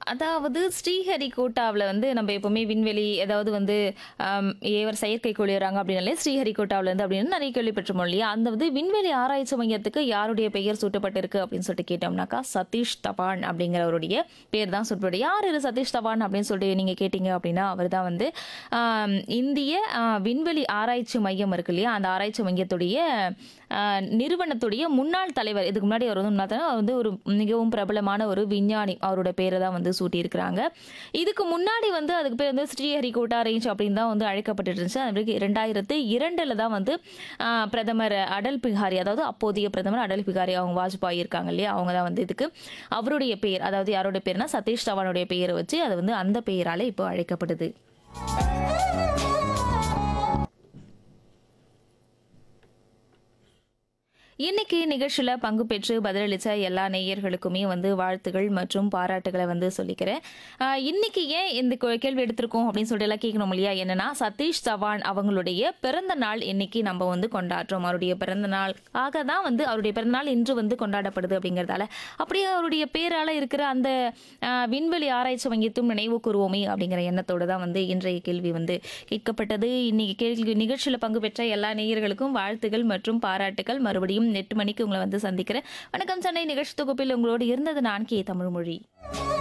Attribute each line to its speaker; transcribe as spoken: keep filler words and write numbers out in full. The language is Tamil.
Speaker 1: அதாவது ஸ்ரீஹரிகோட்டாவுல வந்து நம்ம எப்பவுமே விண்வெளி ஏதாவது வந்து ஆம், ஏவர் செயற்கைக்கோள் ஏறாங்க அப்படின்னாலே ஸ்ரீஹரிகோட்டாவுல இருந்து அப்படின்னு நிறைய கேள்விப்பட்டிருப்போம் இல்லையா? அந்த வந்து விண்வெளி ஆராய்ச்சி மையத்துக்கு யாருடைய பெயர் சூட்டப்பட்டிருக்கு அப்படின்னு சொல்லிட்டு கேட்டோம்னாக்கா, சதீஷ் தவான் அப்படிங்கிறவருடைய பேர் தான் சூட்டப்பட்டு. யார் இது சதீஷ் தவான் அப்படின்னு சொல்லிட்டு நீங்க கேட்டீங்க அப்படின்னா, அவர் தான் வந்து ஆம், இந்திய ஆ, விண்வெளி ஆராய்ச்சி மையம் இருக்கு இல்லையா? அந்த ஆராய்ச்சி மையத்துடைய ஆ, நிறுவனத்துடைய முன்னாள் தலைவர். இதுக்கு முன்னாடி அவர் வந்து முன்னாள் தலைவர். அவர் வந்து ஒரு மிகவும் பிரபலமான ஒரு விஞ்ஞானி. அவரோட பேரை தான் வந்து சூட்டியிருக்கிறாங்க. இதுக்கு முன்னாடி வந்து அதுக்கு பேர் வந்து ஸ்ரீஹரிகோட்டா ரேஞ்ச் அப்படின்னு தான் வந்து அழைக்கப்பட்டுட்டு இருந்துச்சு. அது பிறகு இரண்டாயிரத்து இரண்டுல தான் வந்து ஆ, பிரதமர் அடல் பிகாரி, அதாவது அப்போதைய பிரதமர் அடல் பிகாரி அவங்க வாஜ்பாய் இருக்காங்க இல்லையா? அவங்க தான் வந்து இதுக்கு அவருடைய பெயர், அதாவது யாரோட பேர்னா சதீஷ் தவானுடைய பெயரை வச்சு அது வந்து அந்த பெயரால இப்போ அழைக்கப்படுது. இன்னைக்கு நிகழ்ச்சியில பங்கு பெற்று பதிலளிச்ச எல்லா நேயர்களுக்குமே வந்து வாழ்த்துகள் மற்றும் பாராட்டுகளை வந்து சொல்லிக்கிறேன். ஆஹ் இன்னைக்கு ஏன் இந்த கொ- கேள்வி எடுத்திருக்கோம் அப்படின்னு சொல்லிட்டு எல்லாம் கேட்கணும் இல்லையா? என்னன்னா சதீஷ் தவான் அவங்களுடைய பிறந்த நாள் இன்னைக்கு நம்ம வந்து கொண்டாடுறோம். அவருடைய பிறந்த நாள் ஆக தான் வந்து அவருடைய பிறந்த நாள் இன்று வந்து கொண்டாடப்படுது அப்படிங்கறதால அப்படியே அவருடைய பேரால இருக்கிற அந்த ஆஹ் விண்வெளி ஆராய்ச்சி மையத்தும் நினைவு கூறுவோமே அப்படிங்கிற எண்ணத்தோட தான் வந்து இன்றைய கேள்வி வந்து கேட்கப்பட்டது. இன்னைக்கு கேள்வி நிகழ்ச்சியில பங்கு பெற்ற எல்லா நேயர்களுக்கும் வாழ்த்துகள் மற்றும் பாராட்டுகள். மறுபடியும் எட்டு மணிக்கு உங்களை வந்து சந்திக்கிறேன். வணக்கம் சென்னை நிகழ்ச்சி தொகுப்பில் உங்களோடு இருந்தது நான் கே தமிழ்மொழி.